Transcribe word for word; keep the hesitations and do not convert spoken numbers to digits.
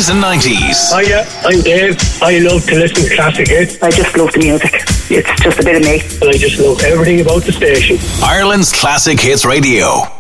eighties and nineties. Hiya, I'm Dave. I love to listen to classic hits. I just love the music. It's just a bit of me. And I just love everything about the station. Ireland's Classic Hits Radio.